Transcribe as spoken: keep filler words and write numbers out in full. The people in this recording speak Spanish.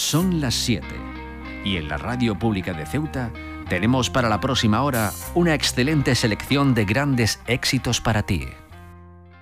Son las siete y en la Radio Pública de Ceuta tenemos para la próxima hora una excelente selección de grandes éxitos para ti.